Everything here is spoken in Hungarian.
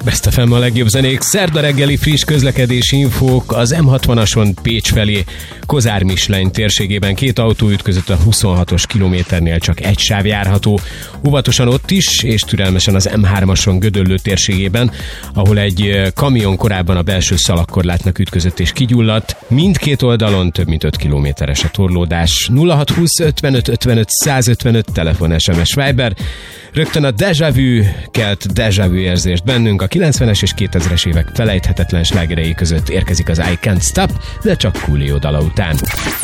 Best FM a legjobb zenék, szerda reggeli friss közlekedési infók az M60-ason Pécs felé, Kozár-Misleny térségében 2 autó ütközött, a 26-os kilométernél csak egy sáv járható. Óvatosan ott is, és türelmesen az M3-ason Gödöllő térségében, ahol egy kamion korábban a belső szalagkorlátnak ütközött és kigyulladt. Mindkét oldalon több mint 5 kilométeres a torlódás. 0620 55 55 155 telefon, SMS, Viber. Rögtön a Déjà Vu kelt Déjà Vu érzést bennünk. A 90-es és 2000-es évek felejthetetlen slágerei között érkezik az I Can't Stop, de csak Coolio dala után.